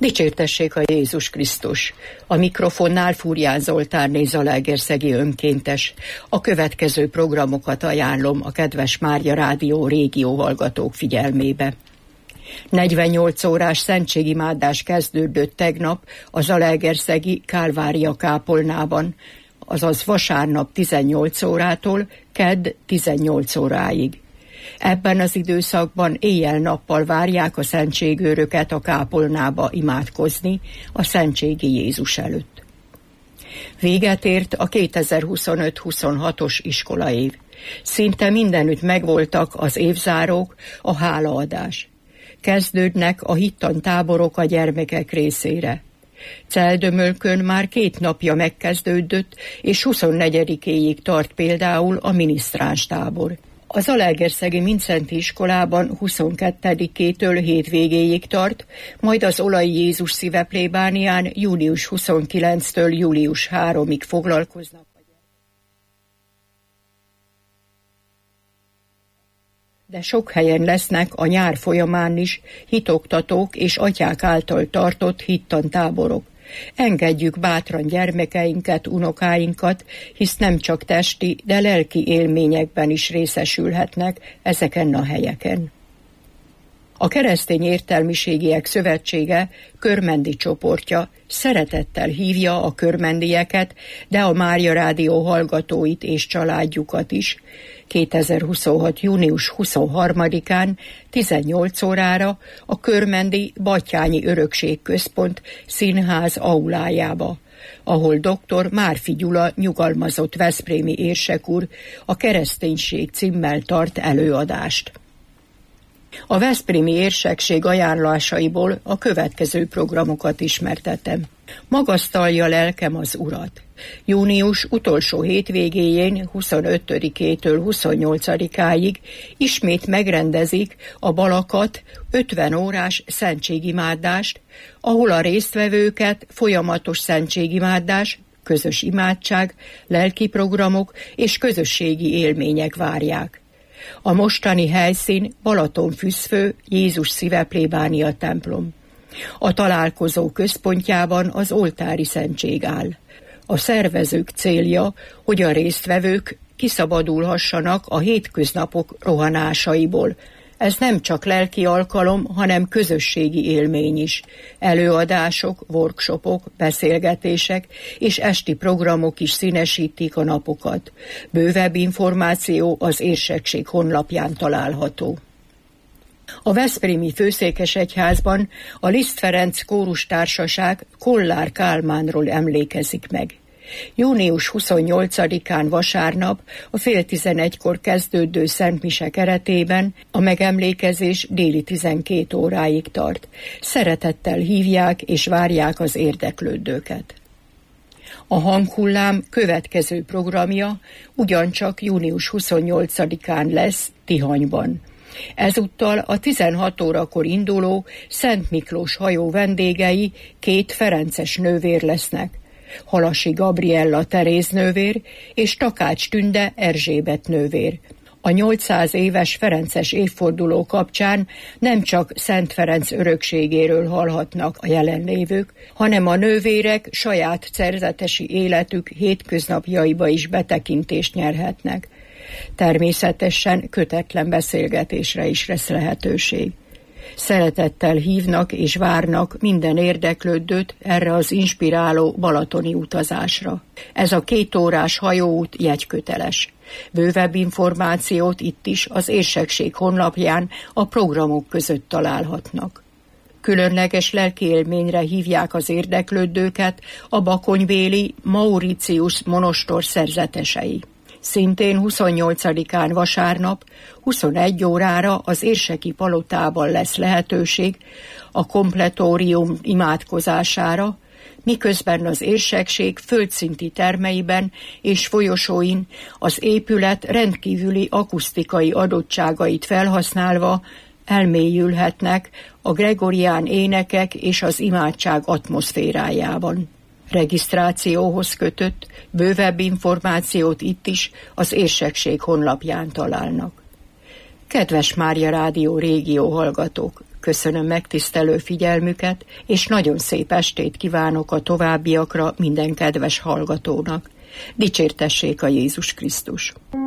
Dicsértessék a Jézus Krisztus! A mikrofonnál Fúrján Zoltánné zalaegerszegi önkéntes. A következő programokat ajánlom a kedves Mária Rádió régió hallgatók figyelmébe. 48 órás szentségimádás kezdődött tegnap a zalaegerszegi Kálvária kápolnában, azaz vasárnap 18 órától kedd 18 óráig. Ebben az időszakban éjjel-nappal várják a szentségőröket a kápolnába imádkozni a szentségi Jézus előtt. Véget ért a 2025-26-os iskolaév. Szinte mindenütt megvoltak az évzárók, a hálaadás. Kezdődnek a hittantáborok a gyermekek részére. Celdömölkön már 2 napja megkezdődött, és 24-éig tart például a minisztráns tábor. A zalaegerszegi Mindszenty iskolában 22-től hétvégéig tart, majd az Olai Jézus szíve plébánián július 29-től július 3-ig foglalkoznak. De sok helyen lesznek a nyár folyamán is hitoktatók és atyák által tartott hittantáborok. Engedjük bátran gyermekeinket, unokáinkat, hisz nem csak testi, de lelki élményekben is részesülhetnek ezeken a helyeken. A Keresztény Értelmiségiek Szövetsége körmendi csoportja szeretettel hívja a körmendieket, de a Mária Rádió hallgatóit és családjukat is 2026. június 23-án 18 órára a Körmendi Batthyányi Örökségközpont színház aulájába, ahol dr. Márfi Gyula nyugalmazott veszprémi érsek úr a Kereszténység címmel tart előadást. A veszprémi érsekség ajánlásaiból a következő programokat ismertetem. Magasztalja lelkem az Urat. Június utolsó hétvégéjén 25-től 28-áig ismét megrendezik a Balakat 50 órás szentségimádást, ahol a résztvevőket folyamatos szentségimádás, közös imádság, lelki programok és közösségi élmények várják. A mostani helyszín Balatonfüszfő Jézus szíve plébánia templom. A találkozó központjában az oltári szentség áll. A szervezők célja, hogy a résztvevők kiszabadulhassanak a hétköznapok rohanásaiból. Ez nem csak lelki alkalom, hanem közösségi élmény is. Előadások, workshopok, beszélgetések és esti programok is színesítik a napokat. Bővebb információ az érsekség honlapján található. A veszprémi főszékesegyházban a Liszt Ferenc kórustársaság Kollár Kálmánról emlékezik meg. Június 28-án vasárnap a 10:30-kor kezdődő szentmise keretében a megemlékezés déli 12 óráig tart. Szeretettel hívják és várják az érdeklődőket. A hanghullám következő programja ugyancsak június 28-án lesz Tihanyban. Ezúttal a 16 órakor induló Szent Miklós hajó vendégei 2 ferences nővér lesznek. Halasi Gabriella Teréz nővér és Takács Tünde Erzsébet nővér. A 800 éves ferences évforduló kapcsán nem csak Szent Ferenc örökségéről hallhatnak a jelenlévők, hanem a nővérek saját szerzetesi életük hétköznapjaiba is betekintést nyerhetnek. Természetesen kötetlen beszélgetésre is lesz lehetőség. Szeretettel hívnak és várnak minden érdeklődőt erre az inspiráló balatoni utazásra. Ez a 2 órás hajóút jegyköteles. Bővebb információt itt is az érsekség honlapján a programok között találhatnak. Különleges lelkiélményre hívják az érdeklődőket a bakonybéli Mauritius monostor szerzetesei. Szintén 28-án vasárnap 21 órára az érseki palotában lesz lehetőség a kompletórium imádkozására, miközben az érsekség földszinti termeiben és folyosóin az épület rendkívüli akusztikai adottságait felhasználva elmélyülhetnek a gregorián énekek és az imádság atmoszférájában. Regisztrációhoz kötött bővebb információt itt is az érsekség honlapján találnak. Kedves Mária Rádió régió hallgatók, köszönöm megtisztelő figyelmüket, és nagyon szép estét kívánok a továbbiakra minden kedves hallgatónak. Dicsértessék a Jézus Krisztus!